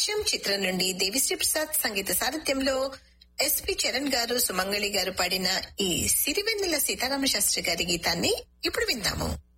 వర్షం చిత్రం నుండి దేవిశ్రీ ప్రసాద్ సంగీత సారథ్యంలో ఎస్పి చరణ్ గారు, సుమంగళి గారు పాడిన ఈ సిరివెన్నెల సీతారామ శాస్త్రి గారి గీతాన్ని ఇప్పుడు విందాము.